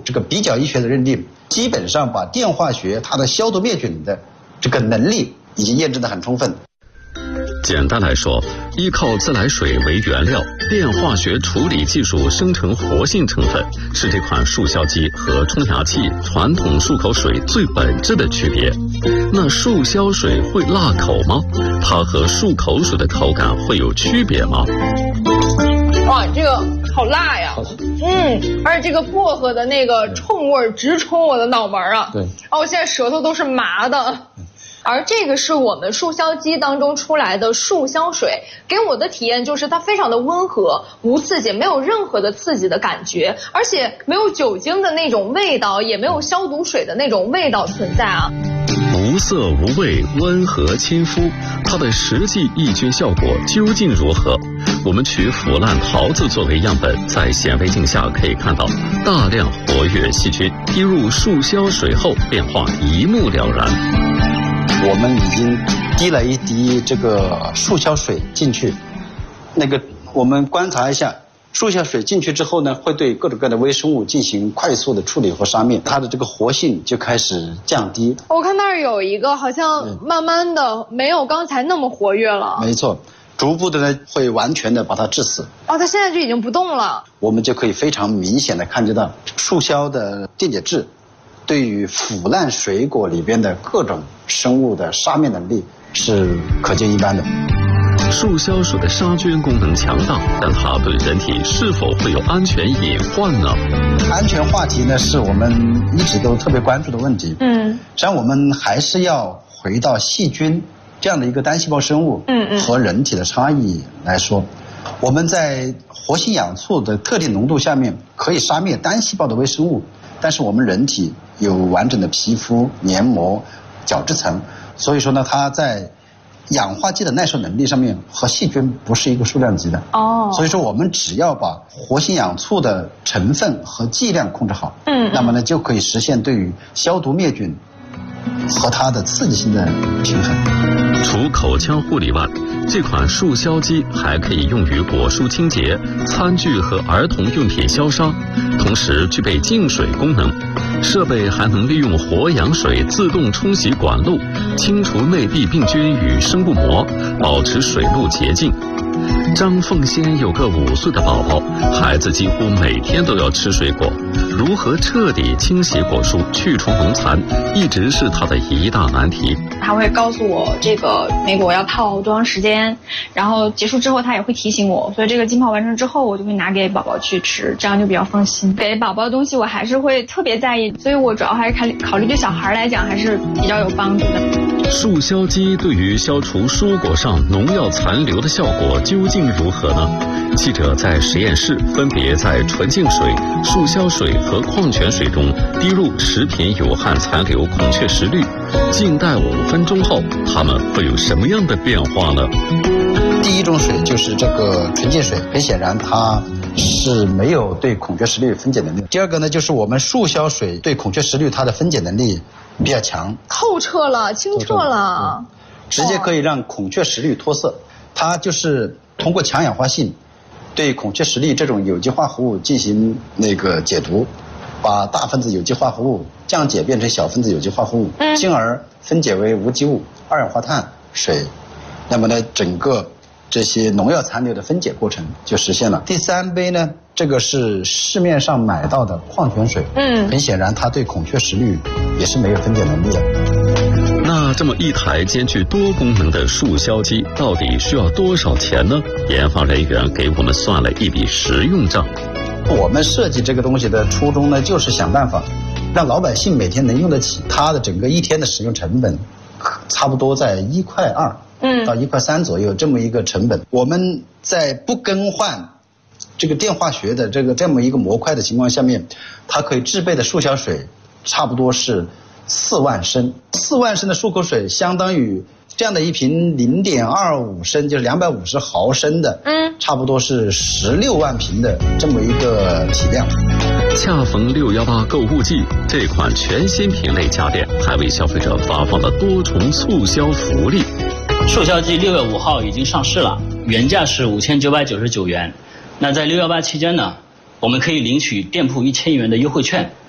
这个比较医学的认定，基本上把电化学它的消毒灭菌的这个能力已经验证得很充分。 简单来说，依靠自来水为原料，电化学处理技术生成活性成分，是这款漱消机和冲牙器传统漱口水最本质的区别。那漱消水会辣口吗？它和漱口水的口感会有区别吗？ 哇，这个好辣呀！而且这个薄荷的那个冲味直冲我的脑门啊！ 对， 我现在舌头都是麻的。而这个是我们漱消机当中出来的漱消水，给我的体验就是它非常的温和，无刺激，没有任何的刺激的感觉，而且没有酒精的那种味道，也没有消毒水的那种味道存在啊。 无色无味，温和亲肤，它的实际抑菌效果究竟如何？我们取腐烂桃子作为样本，在显微镜下可以看到大量活跃细菌，滴入漱消水后变化一目了然。 我们已经滴了一滴这个漱消水进去，我们观察一下，漱消水进去之后呢，会对各种各样的微生物进行快速的处理和杀灭，它的这个活性就开始降低。 我看那儿有一个好像慢慢的没有刚才那么活跃了。 没错，逐步的呢会完全的把它致死。 它现在就已经不动了。我们就可以非常明显的看得到漱消的电解质对于腐烂水果里边的各种生物的杀灭能力是可见一斑的。 漱消水的杀菌功能强大，但它对人体是否会有安全隐患呢？ 安全话题呢是我们一直都特别关注的问题。实际上我们还是要回到细菌这样的一个单细胞生物和人体的差异来说，我们在活性氧簇的特定浓度下面可以杀灭单细胞的微生物，但是我们人体有完整的皮肤、黏膜、角质层，所以说呢，它在氧化剂的耐受能力上面和细菌不是一个数量级的。所以说我们只要把活性氧簇的成分和剂量控制好，那么呢就可以实现对于消毒灭菌和它的刺激性的平衡。 除口腔护理外，这款漱消机还可以用于果蔬清洁、餐具和儿童用品消杀，同时具备净水功能。设备还能利用活氧水自动冲洗管路，清除内壁病菌与生物膜，保持水路洁净。张凤仙有个5岁的宝宝，孩子几乎每天都要吃水果，如何彻底清洗果蔬、去除农残，一直是他的一大难题。 他会告诉我这个莓果要泡多长时间，然后结束之后他也会提醒我，所以这个浸泡完成之后，我就会拿给宝宝去吃，这样就比较放心。给宝宝的东西我还是会特别在意，所以我主要还是考虑对小孩来讲还是比较有帮助的。 漱消机对于消除蔬果上农药残留的效果究竟如何呢？记者在实验室分别在纯净水、漱消水和矿泉水中滴入食品有害残留孔雀石绿，静待5分钟后，它们会有什么样的变化呢？ 第一种水就是这个纯净水，很显然它是没有对孔雀石绿分解能力。第二个呢，就是我们漱消水对孔雀石绿它的分解能力比较强， 透彻了，清澈了， 直接可以让孔雀石绿脱色。它就是通过强氧化性对孔雀石绿这种有机化合物进行解毒，把大分子有机化合物降解变成小分子有机化合物，进而分解为无机物、二氧化碳、水。那么呢，整个这些农药残留的分解过程就实现了。第3杯呢，这个是市面上买到的矿泉水，很显然它对孔雀石绿也是没有分解能力的。 那这么一台兼具多功能的漱消机到底需要多少钱呢？研发人员给我们算了一笔实用账。 我们设计这个东西的初衷呢，就是想办法让老百姓每天能用得起，它的整个一天的使用成本差不多在1.2块到1.3块左右这么一个成本。我们在不更换这个电化学的这么一个模块的情况下面，它可以制备的漱消水差不多是4万升。4万升的漱口水相当于这样的一瓶0.25升，就是250毫升的，差不多是16万瓶的这么一个体量。 恰逢618购物季，这款全新品类家电还为消费者发放了多重促销福利。 漱消机6月5号已经上市了，原价是5999元。那在618期间呢，我们可以领取店铺1000元的优惠券，